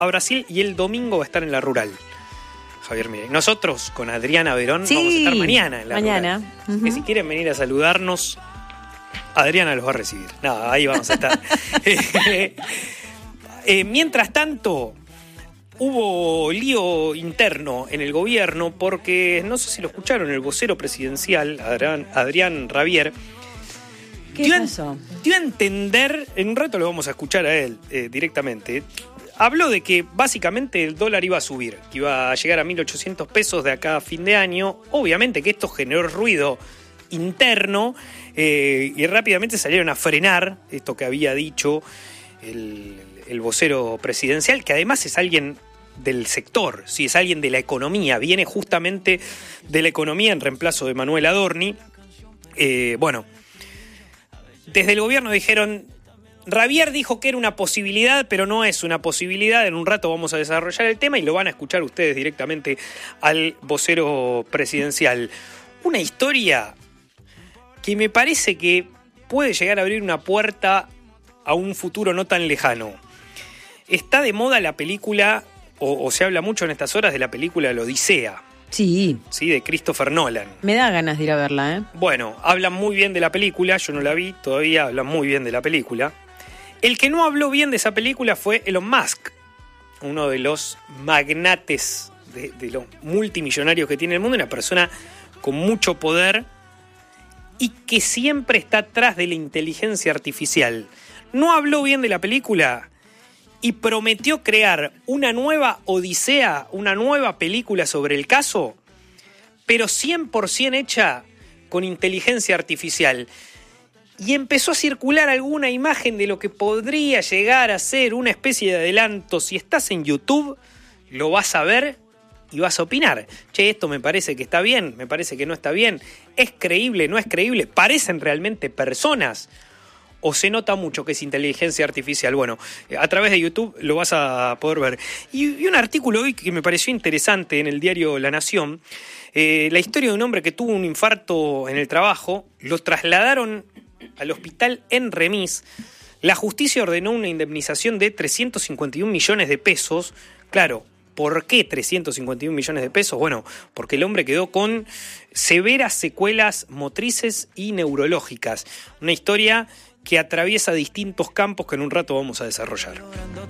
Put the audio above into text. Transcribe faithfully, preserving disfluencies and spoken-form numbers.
a Brasil y el domingo va a estar en la Rural. Javier Milei. Nosotros con Adriana Verón sí, vamos a estar mañana en la mañana. Rural. Uh-huh. Que si quieren venir a saludarnos, Adriana los va a recibir. Nada, ahí vamos a estar. eh, eh, mientras tanto, hubo lío interno en el gobierno porque, no sé si lo escucharon, el vocero presidencial, Adrián, Adrián Rabier, ¿Qué dio, pasó? dio a entender, en un rato lo vamos a escuchar a él eh, directamente, habló de que básicamente el dólar iba a subir, que iba a llegar a mil ochocientos pesos de acá a fin de año. Obviamente que esto generó ruido interno eh, y rápidamente salieron a frenar esto que había dicho el, el vocero presidencial, que además es alguien del sector, sí, es alguien de la economía, viene justamente de la economía en reemplazo de Manuel Adorni. Eh, bueno, desde el gobierno dijeron, Rabier dijo que era una posibilidad, pero no es una posibilidad. En un rato vamos a desarrollar el tema y lo van a escuchar ustedes directamente al vocero presidencial. Una historia que me parece que puede llegar a abrir una puerta a un futuro no tan lejano. Está de moda la película, o, o se habla mucho en estas horas de la película La Odisea. Sí. Sí, de Christopher Nolan. Me da ganas de ir a verla, ¿eh? Bueno, hablan muy bien de la película, yo no la vi, todavía hablan muy bien de la película. El que no habló bien de esa película fue Elon Musk, uno de los magnates, de, de los multimillonarios que tiene el mundo, una persona con mucho poder y que siempre está atrás de la inteligencia artificial. No habló bien de la película y prometió crear una nueva Odisea, una nueva película sobre el caso, pero cien por ciento hecha con inteligencia artificial. Y empezó a circular alguna imagen de lo que podría llegar a ser una especie de adelanto. Si estás en YouTube, lo vas a ver y vas a opinar. Che, esto me parece que está bien, me parece que no está bien. ¿Es creíble, no es creíble? ¿Parecen realmente personas? ¿O se nota mucho que es inteligencia artificial? Bueno, a través de YouTube lo vas a poder ver. Y, y un artículo hoy que me pareció interesante en el diario La Nación, eh, la historia de un hombre que tuvo un infarto en el trabajo, lo trasladaron al hospital en remis. La justicia ordenó una indemnización de trescientos cincuenta y un millones de pesos. Claro, ¿por qué trescientos cincuenta y un millones de pesos? Bueno, porque el hombre quedó con severas secuelas motrices y neurológicas. Una historia que atraviesa distintos campos que en un rato vamos a desarrollar.